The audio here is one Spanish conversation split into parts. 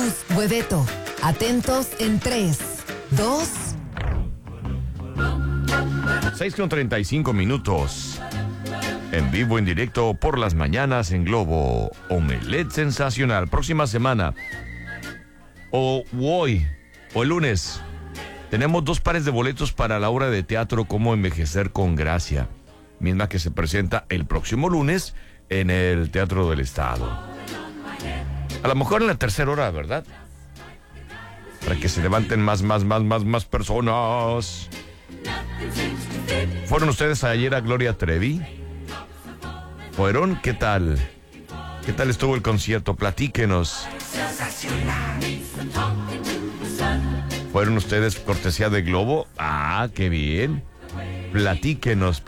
Hueveto, atentos en 3, 2. 6:35. En vivo, en directo, por las mañanas en Globo. Omelette sensacional. Próxima semana. O hoy, o el lunes. Tenemos 2 pares de boletos para la obra de teatro Cómo envejecer con gracia. Misma que se presenta el próximo lunes en el Teatro del Estado. A lo mejor en la tercera hora, ¿verdad? Para que se levanten más personas. ¿Fueron ustedes ayer a Gloria Trevi? ¿Fueron? ¿Qué tal? ¿Qué tal estuvo el concierto? Platíquenos. ¿Fueron ustedes cortesía de Globo? Ah, qué bien. Platíquenos.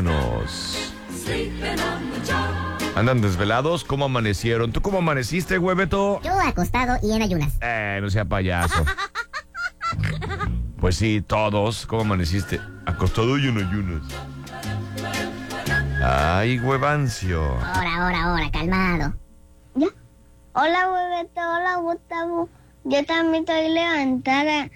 ¿Andan desvelados? ¿Cómo amanecieron? ¿Tú cómo amaneciste, Hueveto? Yo acostado y en ayunas. No sea payaso. Pues sí, todos. ¿Cómo amaneciste? Acostado y en ayunas. Ay, Huevancio. Ahora, calmado. ¿Ya? Hola, Hueveto, hola, Gustavo. Yo también estoy levantada.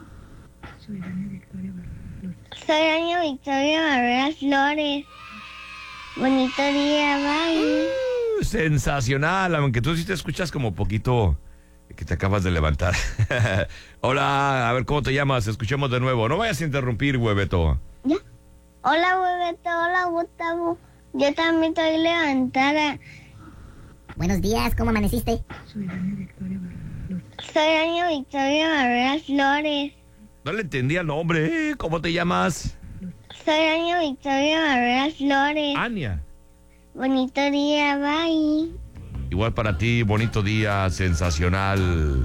Soy Doña Victoria Barrera Flores. Bonito día, bye. Sensacional, aunque tú sí te escuchas como poquito que te acabas de levantar. Hola, a ver, ¿cómo te llamas? Escuchemos de nuevo. No vayas a interrumpir, Hueveto. ¿Ya? Hola, Hueveto, hola, Gustavo. Yo también estoy levantada. Buenos días, ¿cómo amaneciste? Soy Doña Victoria Barrera Flores. No le entendí el nombre. ¿Cómo te llamas? Soy Doña Victoria Barrera Flores. Ania. Bonito día, bye. Igual para ti, bonito día, sensacional.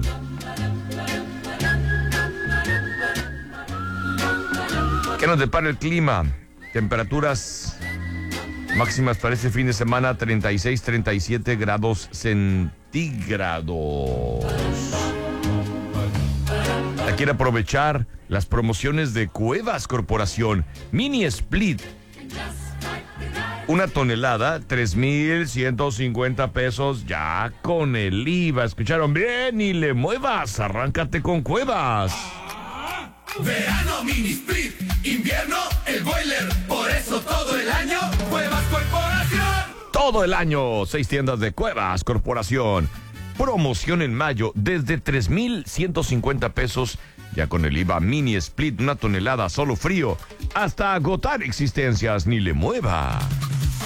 ¿Qué nos depara el clima? Temperaturas máximas para este fin de semana, 36, 37 grados centígrados. Quiere aprovechar las promociones de Cuevas Corporación. Mini Split. 1 tonelada, 3,150 pesos ya con el IVA. ¿Escucharon bien? Ni le muevas, arráncate con Cuevas. Verano Mini Split, invierno el boiler, por eso todo el año Cuevas Corporación. Todo el año, 6 tiendas de Cuevas Corporación. Promoción en mayo desde 3,150 pesos. Ya con el IVA Mini Split, 1 tonelada solo frío. Hasta agotar existencias, ni le mueva.